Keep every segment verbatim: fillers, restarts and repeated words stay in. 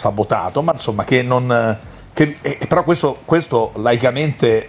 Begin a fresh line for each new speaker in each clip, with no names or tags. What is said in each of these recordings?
sabotato, ma insomma che non... Che, eh, però questo, questo laicamente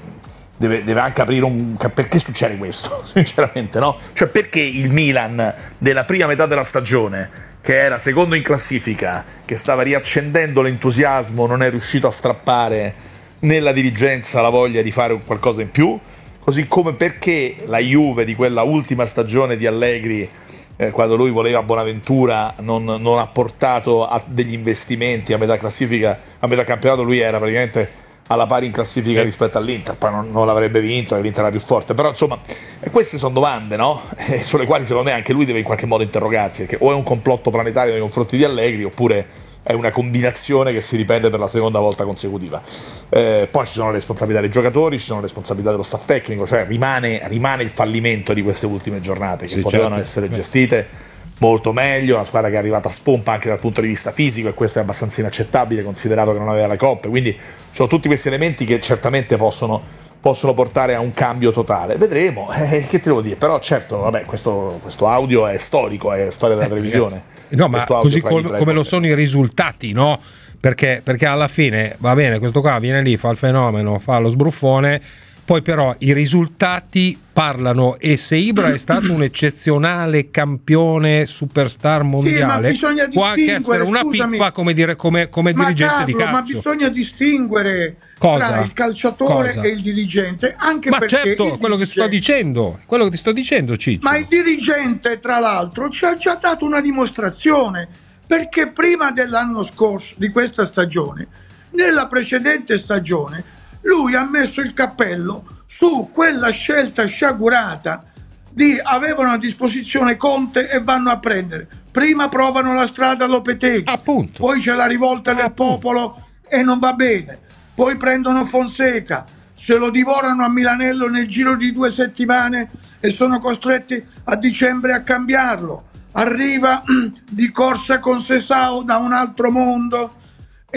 deve, deve anche aprire un... Perché succede questo? Sinceramente, no? Cioè perché il Milan della prima metà della stagione, che era secondo in classifica, che stava riaccendendo l'entusiasmo, non è riuscito a strappare nella dirigenza la voglia di fare qualcosa in più, così come perché la Juve di quella ultima stagione di Allegri, eh, quando lui voleva Bonaventura, non, non ha portato a degli investimenti a metà classifica, a metà campionato lui era praticamente alla pari in classifica rispetto all'Inter, poi non, non l'avrebbe vinto, l'Inter era più forte, però insomma queste sono domande, no? Eh, sulle quali secondo me anche lui deve in qualche modo interrogarsi, perché o è un complotto planetario nei confronti di Allegri oppure è una combinazione che si ripete per la seconda volta consecutiva. Eh, poi ci sono le responsabilità dei giocatori, ci sono le responsabilità dello staff tecnico, cioè rimane, rimane il fallimento di queste ultime giornate che sì, potevano certo. essere gestite molto meglio, una squadra che è arrivata a spompa anche dal punto di vista fisico, e questo è abbastanza inaccettabile considerato che non aveva le coppe, quindi sono tutti questi elementi che certamente possono, possono portare a un cambio totale. Vedremo, eh, che te devo dire, però certo, vabbè, questo, questo audio è storico, è storia della televisione.
No, ma così come, come lo sono i risultati, no? Perché, perché alla fine, va bene, questo qua viene lì, fa il fenomeno, fa lo sbruffone, poi però i risultati parlano, e se Ibra è stato un eccezionale campione superstar mondiale,
sì,
può anche essere una
scusami,
pippa come, dire, come, come
ma
dirigente
Carlo,
di calcio.
Ma bisogna distinguere
Cosa?
tra il calciatore
Cosa?
e il dirigente, anche
ma
perché
certo, quello che sto dicendo, quello che ti sto dicendo, Ciccio.
Ma il dirigente, tra l'altro, ci ha già dato una dimostrazione, perché prima dell'anno scorso, di questa stagione, nella precedente stagione, lui ha messo il cappello su quella scelta sciagurata di avevano a disposizione Conte e vanno a prendere. Prima provano la strada a Lopetegui,
appunto.
Poi c'è la rivolta del
appunto.
popolo e non va bene. Poi prendono Fonseca, se lo divorano a Milanello nel giro di due settimane e sono costretti a dicembre a cambiarlo. Arriva di corsa con Sesao da un altro mondo e,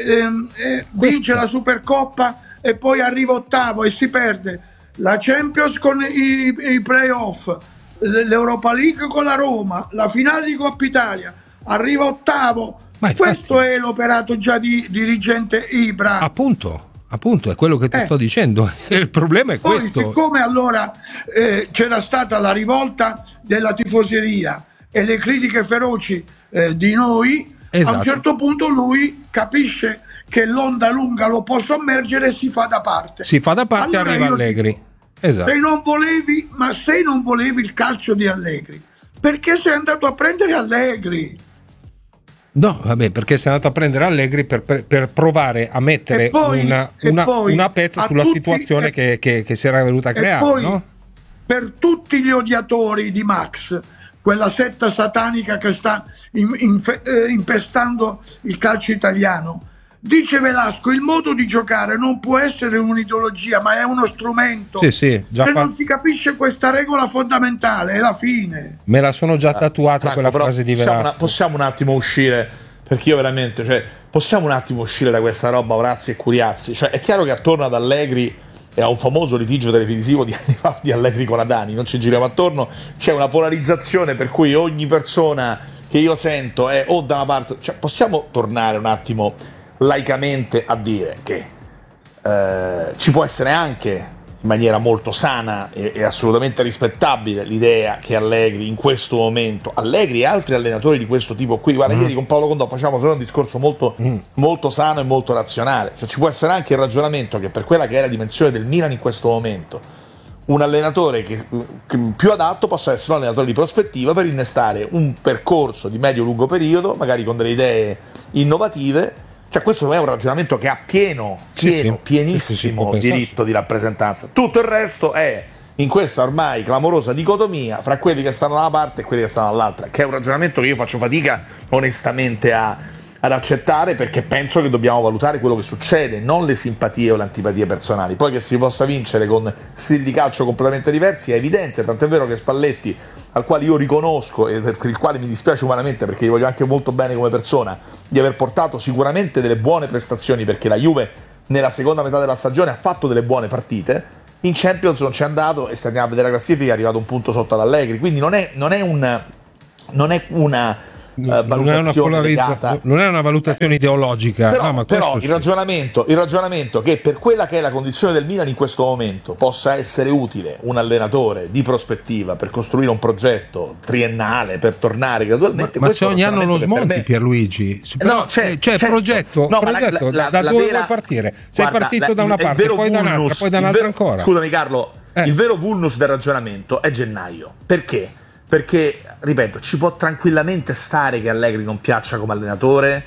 e, e vince la Supercoppa e poi arriva ottavo e si perde la Champions con i, i playoff, l'Europa League con la Roma, la finale di Coppa Italia, arriva ottavo. Ma questo è l'operato già di dirigente Ibra.
Appunto, appunto, è quello che ti eh. sto dicendo. Il problema è
poi,
questo.
Siccome allora eh, c'era stata la rivolta della tifoseria e le critiche feroci eh, di noi, esatto. A un certo punto lui capisce che l'onda lunga lo può sommergere e si fa da parte.
Si fa da parte e
allora
arriva Allegri.
Dico,
esatto.
Se non volevi, ma se non volevi il calcio di Allegri, perché sei andato a prendere Allegri?
No, vabbè, perché sei andato a prendere Allegri per, per, per provare a mettere poi, una, una,
poi,
una pezza sulla
tutti,
situazione
e,
che, che, che si era venuta a creare.
Poi,
no?
Per tutti gli odiatori di Max, quella setta satanica che sta in, in, eh, impestando il calcio italiano, dice Velasco, il modo di giocare non può essere un'ideologia, ma è uno strumento.
Sì, sì, già
Se
fa...
non si capisce questa regola fondamentale, è la fine.
Me la sono già tatuata
Franco,
quella frase di
possiamo
Velasco.
Una, possiamo un attimo uscire, perché io veramente, cioè, possiamo un attimo uscire da questa roba Orazzi e Curiazzi. Cioè, è chiaro che attorno ad Allegri e a un famoso litigio televisivo di anni fa di Allegri con Adani, non ci giriamo attorno, c'è una polarizzazione per cui ogni persona che io sento è o da una parte, cioè possiamo tornare un attimo laicamente a dire che eh, ci può essere anche in maniera molto sana e, e assolutamente rispettabile l'idea che Allegri in questo momento, Allegri e altri allenatori di questo tipo qui, guarda, mm. ieri con Paolo Condò facciamo solo un discorso molto, mm. molto sano e molto razionale, cioè, ci può essere anche il ragionamento che per quella che è la dimensione del Milan in questo momento, un allenatore che, che più adatto possa essere un allenatore di prospettiva per innestare un percorso di medio-lungo periodo, magari con delle idee innovative. Cioè questo è un ragionamento che ha pieno, pieno, sì, sì, pienissimo sì, sì, diritto di rappresentanza. Tutto il resto è in questa ormai clamorosa dicotomia fra quelli che stanno da una parte e quelli che stanno dall'altra, che è un ragionamento che io faccio fatica onestamente a, ad accettare, perché penso che dobbiamo valutare quello che succede, non le simpatie o le antipatie personali. Poi che si possa vincere con stili di calcio completamente diversi è evidente, tant'è vero che Spalletti, al quale io riconosco e per il quale mi dispiace umanamente perché gli voglio anche molto bene come persona, di aver portato sicuramente delle buone prestazioni, perché la Juve nella seconda metà della stagione ha fatto delle buone partite, in Champions non c'è andato e se andiamo a vedere la classifica è arrivato un punto sotto ad Allegri, quindi non è, non è un non è una uh, valutazione
non è
legata.
Non è una valutazione ideologica.
Però,
no, ma
però il,
sì.
ragionamento, il ragionamento che per quella che è la condizione del Milan in questo momento possa essere utile un allenatore di prospettiva per costruire un progetto triennale per tornare gradualmente.
Ma, ma se ogni anno lo smonti, me... Pierluigi, però,
no, c'è,
cioè
certo.
progetto,
no,
progetto
la, la,
da
la
dove
vera...
vuoi partire? Sei
Guarda,
partito
la,
da una
il,
parte,
il
poi da un'altra, poi da un'altra
vero,
ancora.
Scusami Carlo,
eh.
il vero vulnus del ragionamento è gennaio. Perché? Perché, ripeto, ci può tranquillamente stare che Allegri non piaccia come allenatore.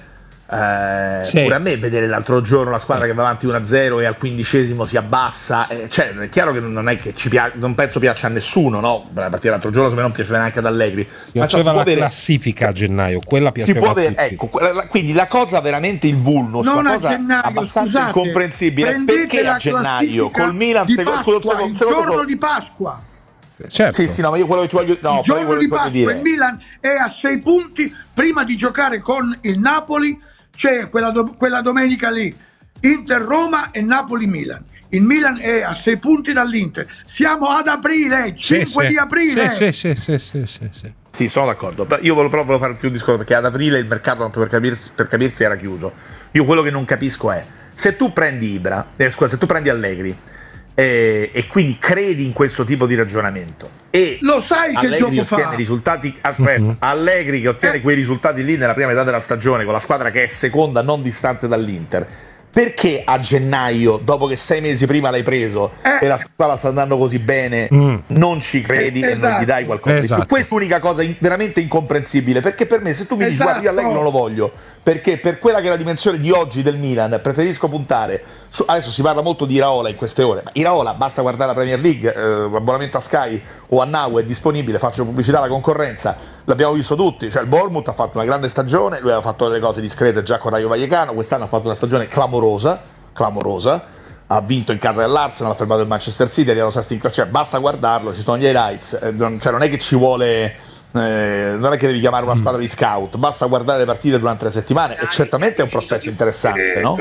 Eh, sì. Pure a me vedere l'altro giorno la squadra che va avanti uno a zero e al quindicesimo si abbassa, eh, cioè è chiaro che non è che ci piace, non penso piaccia a nessuno, no? La partita dell'altro giorno secondo me non piaceva neanche ad Allegri,
piaceva ma la avere... classifica a gennaio, quella piaceva
si può avere,
a tutti.
Ecco, quindi la cosa veramente il vulnus,
non
la cosa
gennaio,
abbastanza
scusate,
incomprensibile, perché a gennaio col Milan
di
secondo,
Pasqua,
secondo,
il
secondo,
giorno di Pasqua.
Certo.
Sì, sì, no, ma io quello che ti voglio, no,
il giorno
quello
di
che
Pasqua
dire.
il Milan è a sei punti prima di giocare con il Napoli. C'è quella, do- quella domenica lì Inter-Roma e Napoli-Milan. Il Milan è a sei punti dall'Inter. Siamo ad aprile, cinque
sì,
di aprile.
Sì, sì, sì, sì, sì, sì.
Sì, sono d'accordo. Io volevo, però volevo fare più un discorso perché ad aprile il mercato, tanto per capirsi, per capirsi, era chiuso. Io quello che non capisco è se tu prendi Ibra, eh, scusa, se tu prendi Allegri eh, e quindi credi in questo tipo di ragionamento e
lo sai che
Allegri
gioco
ottiene
fa?
risultati, aspetta, uh-huh. Allegri che ottiene eh. quei risultati lì nella prima metà della stagione con la squadra che è seconda non distante dall'Inter, perché a gennaio, dopo che sei mesi prima l'hai preso eh. e la squadra sta andando così bene, mm. non ci credi eh, esatto. e non gli dai qualcosa esatto. di più? Questa è l'unica cosa in- veramente incomprensibile, perché per me se tu mi dici esatto. guarda io Allegri non lo voglio, perché per quella che è la dimensione di oggi del Milan preferisco puntare su, adesso si parla molto di Iraola in queste ore, ma Iraola basta guardare la Premier League, eh, abbonamento a Sky o a Now è disponibile, faccio pubblicità alla concorrenza, l'abbiamo visto tutti, cioè il Bournemouth ha fatto una grande stagione, lui aveva fatto delle cose discrete già con Rayo Vallecano, quest'anno ha fatto una stagione clamorosa, clamorosa, ha vinto in casa dell'Arsenal, ha fermato il Manchester City, è arrivato sesto in classifica, basta guardarlo, ci sono gli highlights, eh, non, cioè non è che ci vuole... Eh, non è che devi chiamare una squadra di scout, basta guardare le partite durante le settimane e certamente è un prospetto interessante, no?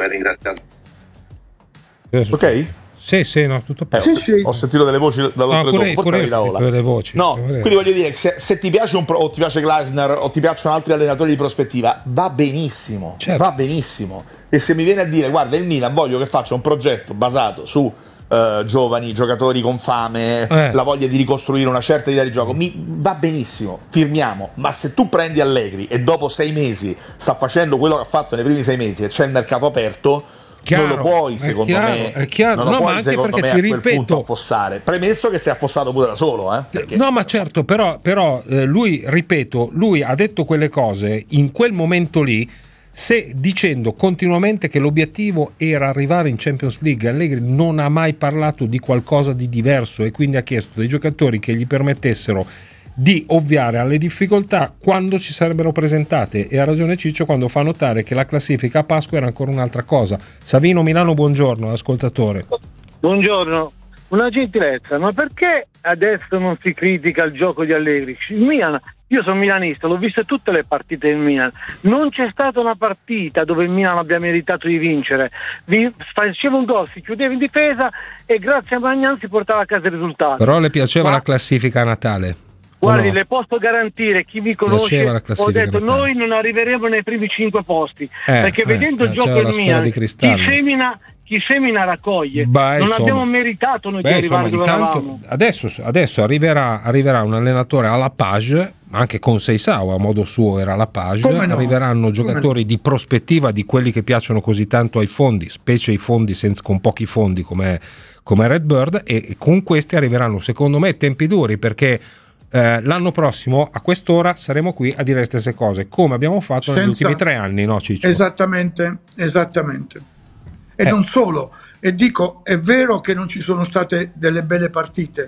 Ok?
Sì, sì, no, tutto
eh,
sì,
ho,
sì.
ho sentito delle voci
no, pure, pure, pure le voci.
No, quindi voglio dire, se, se ti piace un pro, o ti piace Gleisner o ti piacciono altri allenatori di prospettiva, va benissimo, certo. va benissimo. E se mi viene a dire, guarda, il Milan voglio che faccia un progetto basato su Uh, giovani, giocatori con fame, eh. la voglia di ricostruire una certa idea di gioco, mi va benissimo, firmiamo, ma se tu prendi Allegri e dopo sei mesi sta facendo quello che ha fatto nei primi sei mesi e c'è il mercato aperto, chiaro, non lo puoi secondo
chiaro,
me
è chiaro.
non lo
no,
puoi
ma anche
secondo
perché
me
ti
a quel
ripeto,
punto affossare, premesso che si è affossato pure da solo eh, perché...
no ma certo, però, però eh, lui, ripeto, lui ha detto quelle cose in quel momento lì, se dicendo continuamente che l'obiettivo era arrivare in Champions League. Allegri non ha mai parlato di qualcosa di diverso e quindi ha chiesto dei giocatori che gli permettessero di ovviare alle difficoltà quando ci sarebbero presentate, e ha ragione Ciccio quando fa notare che la classifica a Pasqua era ancora un'altra cosa. Savino Milano, buongiorno, ascoltatore.
Buongiorno, una gentilezza, ma perché adesso non si critica il gioco di Allegri? Il Milan, io sono milanista, l'ho viste tutte le partite del Milan, non c'è stata una partita dove il Milan abbia meritato di vincere, faceva un gol, si chiudeva in difesa e grazie a Magnan si portava a casa il risultato.
Però le piaceva
ma...
la classifica a Natale?
Guardi,
no?
Le posso garantire, chi mi conosce, ho detto noi non arriveremo nei primi cinque posti, eh, perché eh, vedendo eh, il gioco del Milan, chi semina, chi semina raccoglie. Beh, non insomma, abbiamo meritato noi beh, di arrivare insomma, dove
intanto,
eravamo.
Adesso, adesso arriverà, arriverà un allenatore alla Page, anche con Seisao a modo suo era la Page, no? Arriveranno giocatori no? di prospettiva, di quelli che piacciono così tanto ai fondi, specie i fondi senza, con pochi fondi come, come Redbird, e, e con questi arriveranno secondo me tempi duri, perché Eh, l'anno prossimo a quest'ora saremo qui a dire le stesse cose come abbiamo fatto Senza... negli ultimi tre anni, no Ciccio?
Esattamente, esattamente. E eh. non solo, e dico, è vero che non ci sono state delle belle partite,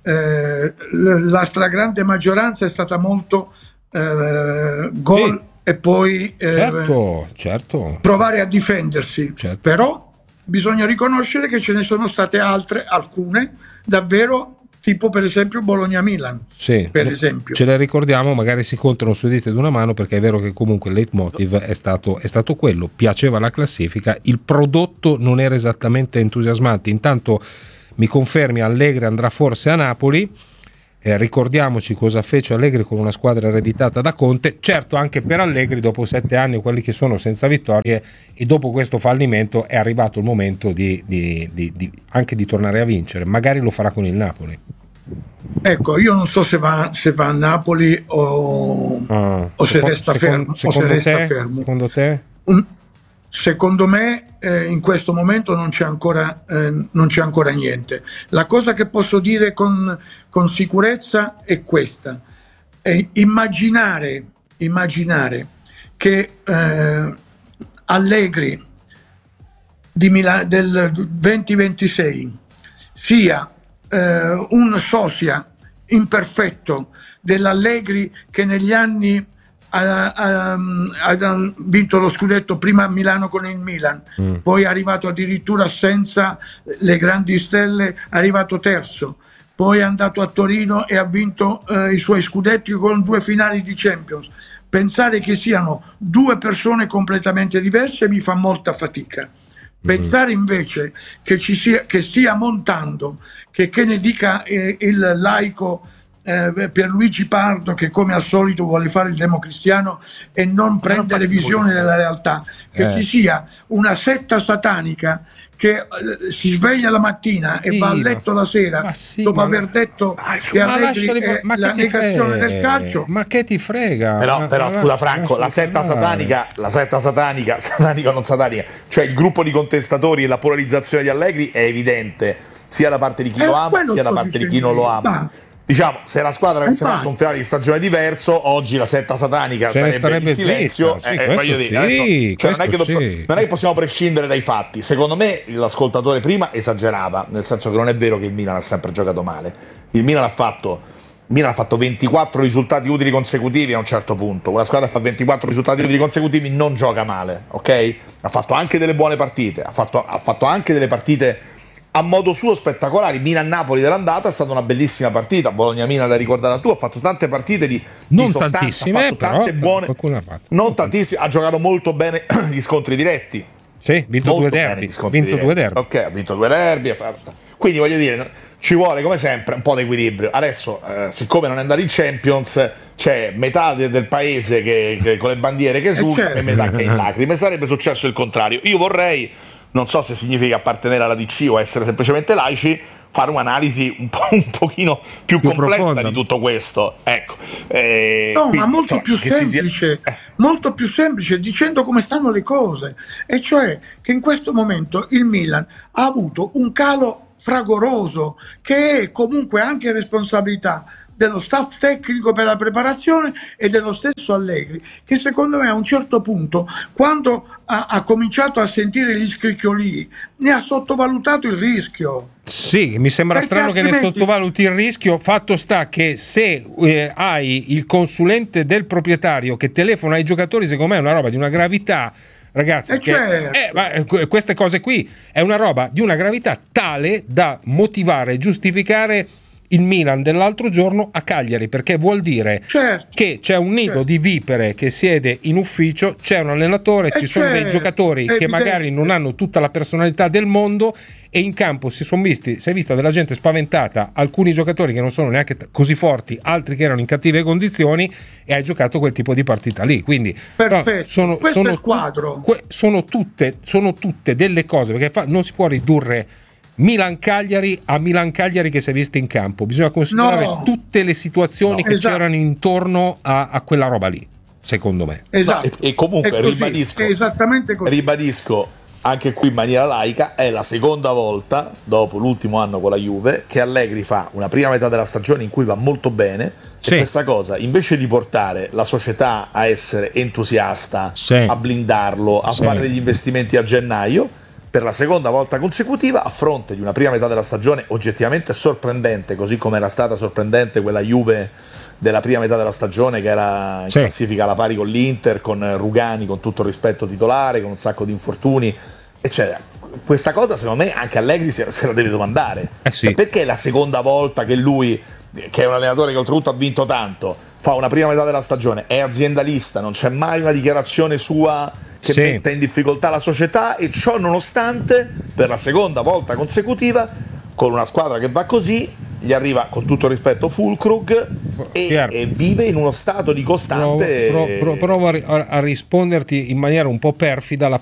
eh, la stragrande maggioranza è stata molto eh, gol sì. e poi eh,
certo, certo.
provare a difendersi, certo. Però bisogna riconoscere che ce ne sono state altre, alcune davvero, tipo per esempio Bologna-Milan,
sì,
per esempio.
Ce le ricordiamo, magari si contano su dita d'una mano, perché è vero che comunque il leitmotiv è stato, è stato quello, piaceva la classifica, il prodotto non era esattamente entusiasmante. Intanto mi confermi, Allegri andrà forse a Napoli, Eh, ricordiamoci cosa fece Allegri con una squadra ereditata da Conte, certo anche per Allegri dopo sette anni quelli che sono senza vittorie, e dopo questo fallimento è arrivato il momento di, di, di, di anche di tornare a vincere, magari lo farà con il Napoli.
Ecco, io non so se va, se va a Napoli o,
ah,
o se
secondo,
resta fermo.
Secondo,
o se resta
te,
fermo.
secondo te?
Un, secondo me eh, in questo momento non c'è ancora eh, non c'è ancora niente. La cosa che posso dire con, con sicurezza è questa: è immaginare, immaginare che eh, Allegri di Mila- del venti ventisei sia eh, un sosia imperfetto dell'Allegri che negli anni ha, ha, ha vinto lo scudetto prima a Milano con il Milan, mm. poi è arrivato addirittura senza le grandi stelle, è arrivato terzo, poi è andato a Torino e ha vinto eh, i suoi scudetti con due finali di Champions. Pensare che siano due persone completamente diverse mi fa molta fatica. Pensare invece che ci sia, che stia montando, che, che ne dica eh, il laico eh, Pierluigi Pardo, che come al solito vuole fare il democristiano e non prendere visione della realtà, che eh. ci sia una setta satanica che eh, si sveglia la mattina e sì, va a letto la sera sì, dopo ma... aver detto ma, che Allegri è ma la negazione del calcio.
Ma che ti frega?
Però,
ma,
però
ma,
scusa Franco, la setta parlare. satanica, la setta satanica, satanica o non satanica, cioè il gruppo di contestatori e la polarizzazione di Allegri è evidente, sia da parte di chi eh, lo ama sia da parte di chi non lo ama. Ma... Diciamo, se la squadra avesse fatto un finale di stagione diverso, oggi la setta satanica
Ce
starebbe in silenzio.
Sì, eh, voglio
sì,
dire,
eh, cioè, non, è che do-
sì.
non è che possiamo prescindere dai fatti. Secondo me l'ascoltatore prima esagerava, nel senso che non è vero che il Milan ha sempre giocato male. Il Milan ha fatto, il Milan ha fatto ventiquattro risultati utili consecutivi a un certo punto. Una squadra che fa ventiquattro risultati utili consecutivi non gioca male, ok? Ha fatto anche delle buone partite, ha fatto, ha fatto anche delle partite a modo suo spettacolari. Milan-Napoli dell'andata è stata una bellissima partita, Bologna-Milan da ricordare tu, ha fatto tante partite di,
non
di sostanza,
tantissime,
ha fatto
però
tante buone,
ha fatto.
non tantissime, ha giocato molto bene gli scontri diretti.
Sì, vinto
molto
due derby, vinto
diretti.
due derby.
Ok, ha vinto due derby, quindi voglio dire, ci vuole come sempre un po' di equilibrio. Adesso, eh, siccome non è andato in Champions, c'è metà de- del paese che, che con le bandiere che esulta e metà che è in lacrime. Sarebbe successo il contrario. Io vorrei, non so se significa appartenere alla D C o essere semplicemente laici, fare un'analisi un, po', un pochino più, più complessa profonda di tutto questo. Ecco. Eh,
no,
quindi,
ma molto
so,
più semplice, sia... molto più semplice, dicendo come stanno le cose, e cioè che in questo momento il Milan ha avuto un calo fragoroso che è comunque anche responsabilità dello staff tecnico per la preparazione e dello stesso Allegri, che secondo me a un certo punto, quando ha, ha cominciato a sentire gli scricchiolii, ne ha sottovalutato il rischio.
Sì, mi sembra Perché strano altrimenti... che ne sottovaluti il rischio. Fatto sta che se eh, hai il consulente del proprietario che telefona ai giocatori, secondo me è una roba di una gravità, ragazzi,
eh
che,
certo.
eh, ma, eh, queste cose qui è una roba di una gravità tale da motivare e giustificare il Milan dell'altro giorno a Cagliari, perché vuol dire
certo.
che c'è un nido certo. di vipere che siede in ufficio, c'è un allenatore,
eh
ci sono
certo.
dei giocatori
È
che
evidente.
magari non hanno tutta la personalità del mondo, e in campo si sono visti, si è vista della gente spaventata, alcuni giocatori che non sono neanche t- così forti, altri che erano in cattive condizioni, e hai giocato quel tipo di partita lì. Quindi
Perfetto.
No, sono,
questo
sono,
è il quadro.
Que- sono, tutte, sono tutte delle cose, perché fa- non si può ridurre Milan-Cagliari a Milan-Cagliari che si è vista in campo, bisogna considerare
no.
tutte le situazioni
no.
che
esatto.
c'erano intorno a, a quella roba lì, secondo me.
Esatto.
No, e, e comunque
è così,
ribadisco,
è esattamente così.
ribadisco anche qui in maniera laica, è la seconda volta dopo l'ultimo anno con la Juve che Allegri fa una prima metà della stagione in cui va molto bene, sì. E questa cosa, invece di portare la società a essere entusiasta,
sì.
a blindarlo, a
sì.
fare degli investimenti a gennaio, per la seconda volta consecutiva, a fronte di una prima metà della stagione oggettivamente sorprendente, così come era stata sorprendente quella Juve della prima metà della stagione che era in sì. classifica alla pari con l'Inter, con Rugani, con tutto il rispetto, titolare, con un sacco di infortuni, eccetera. Questa cosa secondo me anche Allegri se la deve domandare,
eh sì.
perché è la seconda volta che lui, che è un allenatore che oltretutto ha vinto tanto, fa una prima metà della stagione, è aziendalista, non c'è mai una dichiarazione sua che sì. metta in difficoltà la società, e ciò nonostante per la seconda volta consecutiva con una squadra che va così gli arriva, con tutto il rispetto, Füllkrug e, e vive in uno stato di costante
provo, provo, provo a, a risponderti in maniera un po' perfida alla